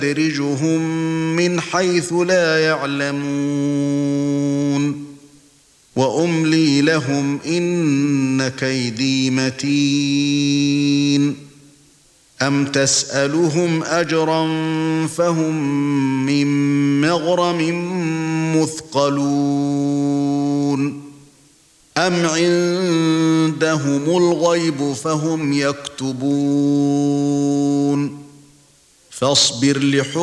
وَنُخْرِجُهُم مِّنْ حَيْثُ لَا يَعْلَمُونَ وَأُمْلِي لَهُمْ إِنَّ كَيْدِي مَتِينٌ أَمْ تَسْأَلُهُمْ أَجْرًا فَهُمْ مِنْ مَغْرَمٍ مُثْقَلُونَ أَمْ عِندَهُمُ الْغَيْبُ فَهُمْ يَكْتُبُونَ فَاصْبِرْ لِحُكْمِ